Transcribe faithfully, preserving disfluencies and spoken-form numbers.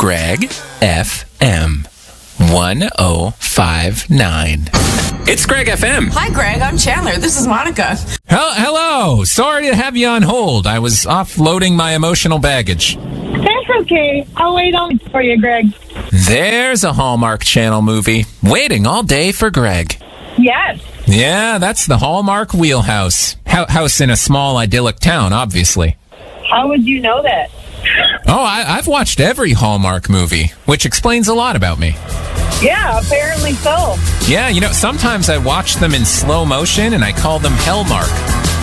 Greg F M one oh five nine. It's Greg F M. Hi, Greg. I'm Chandler. This is Monica. Hel- Hello. Sorry to have you on hold. I was offloading my emotional baggage. That's okay. I'll wait on for you, Greg. There's a Hallmark Channel movie waiting all day for Greg. Yes. Yeah, that's the Hallmark wheelhouse. Ho- house in a small, idyllic town, obviously. How would you know that? Oh, I- I've watched every Hallmark movie, which explains a lot about me. Yeah, apparently so. Yeah, you know, sometimes I watch them in slow motion and I call them Hellmark.